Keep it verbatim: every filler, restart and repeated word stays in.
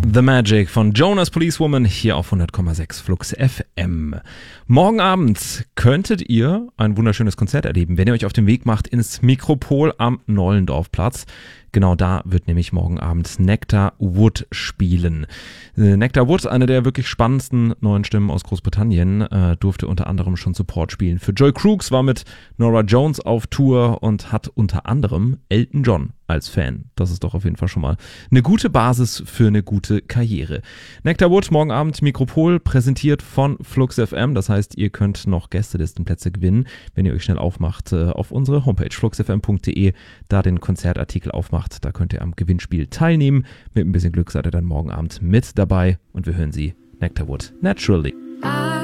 The Magic von Jonas Policewoman hier auf hundert Komma sechs Flux F M. Morgen Abend könntet ihr ein wunderschönes Konzert erleben, wenn ihr euch auf den Weg macht ins Mikropol am Nollendorfplatz. Genau da wird nämlich morgen Abend Nectar Wood spielen. Äh, Nectar Wood, eine der wirklich spannendsten neuen Stimmen aus Großbritannien, äh, durfte unter anderem schon Support spielen für Joy Crooks, war mit Norah Jones auf Tour und hat unter anderem Elton John als Fan. Das ist doch auf jeden Fall schon mal eine gute Basis für eine gute Karriere. Nectar Wood, morgen Abend Mikropol, präsentiert von Flux F M. Das heißt, ihr könnt noch Gästelistenplätze gewinnen, wenn ihr euch schnell aufmacht äh, auf unsere Homepage flux f m punkt d e, da den Konzertartikel aufmacht. Da könnt ihr am Gewinnspiel teilnehmen. Mit ein bisschen Glück seid ihr dann morgen Abend mit dabei und wir hören sie, Nectar Wood, Naturally. I